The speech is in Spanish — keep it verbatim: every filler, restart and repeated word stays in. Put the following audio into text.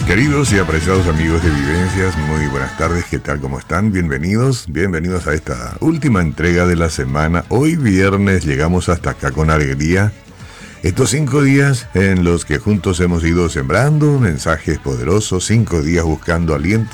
Queridos y apreciados amigos de Vivencias, muy buenas tardes, ¿qué tal? ¿Cómo están? Bienvenidos, bienvenidos a esta última entrega de la semana. Hoy viernes llegamos hasta acá con alegría. Estos cinco días en los que juntos hemos ido sembrando mensajes poderosos, cinco días buscando aliento